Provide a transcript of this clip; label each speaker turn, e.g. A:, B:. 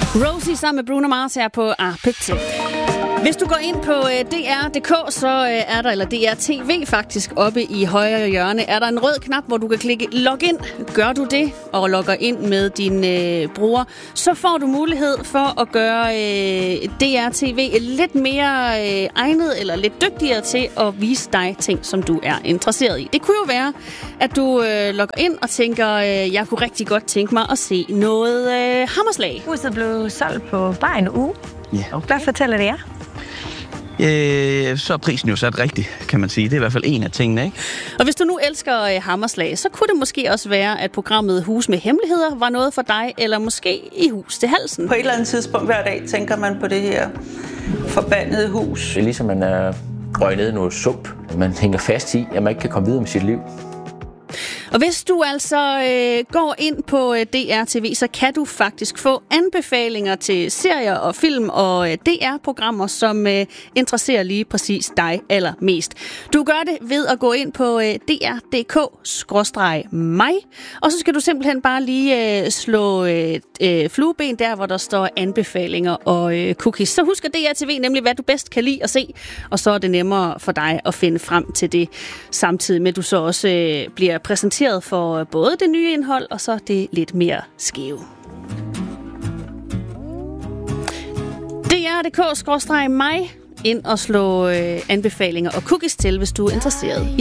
A: Rosie sammen med Bruno Mars her på Appetit. Hvis du går ind på dr.dk, så er der, eller DR TV faktisk, oppe i højre hjørne, er der en rød knap, hvor du kan klikke login. Gør du det og logger ind med din bruger, så får du mulighed for at gøre DR TV lidt mere egnet eller lidt dygtigere til at vise dig ting, som du er interesseret i. Det kunne jo være, at du logger ind og tænker, jeg kunne rigtig godt tænke mig at se noget hammerslag.
B: Huset blev solgt på bare en uge.
C: Ja.
B: Hvad fortæller det jer?
C: Så er prisen jo sat rigtigt, kan man sige. Det er i hvert fald en af tingene, ikke?
A: Og hvis du nu elsker hammerslag, så kunne det måske også være, at programmet Hus med Hemmeligheder var noget for dig, eller måske I Hus til Halsen.
D: På et eller andet tidspunkt hver dag tænker man på det her forbandede hus.
E: Det er ligesom, man er røget ned i noget sump. Man hænger fast i, at man ikke kan komme videre med sit liv.
A: Og hvis du altså går ind på DR TV, så kan du faktisk få anbefalinger til serier og film og DR-programmer, som interesserer lige præcis dig allermest. Du gør det ved at gå ind på dr.dk/mig, og så skal du simpelthen bare lige slå flueben der, hvor der står anbefalinger og cookies. Så husker DR TV nemlig, hvad du bedst kan lide at se, og så er det nemmere for dig at finde frem til det, samtidig med at du så også bliver præsenteret for både det nye indhold og så det lidt mere skæve. DR.dk/mig ind og slå anbefalinger og cookies til, hvis du er interesseret i